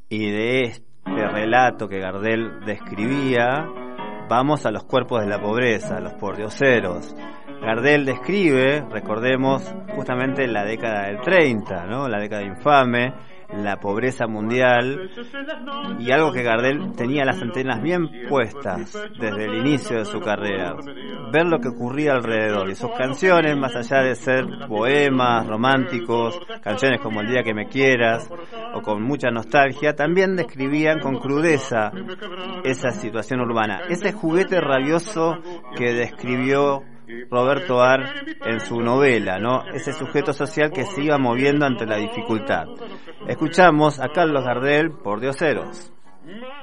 Y de este relato que Gardel describía, vamos a los cuerpos de la pobreza, los pordioseros. Gardel describe, recordemos, justamente la década del 30, ¿no? La década infame, la pobreza mundial, y algo que Gardel tenía las antenas bien puestas desde el inicio de su carrera, ver lo que ocurría alrededor. Y sus canciones, más allá de ser poemas románticos, canciones como El día que me quieras, o con mucha nostalgia, también describían con crudeza esa situación urbana, ese juguete rabioso que describió Roberto Ar en su novela, ¿no? Ese sujeto social que se iba moviendo ante la dificultad. Escuchamos a Carlos Gardel por Dioseros.